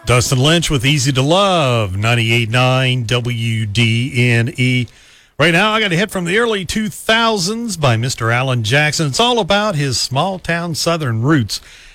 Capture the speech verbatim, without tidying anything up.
Dustin Lynch with Easy to Love, ninety-eight point nine W D N E. Right now, I got a hit from the early two thousands by Mister Alan Jackson. It's all about his small-town southern roots.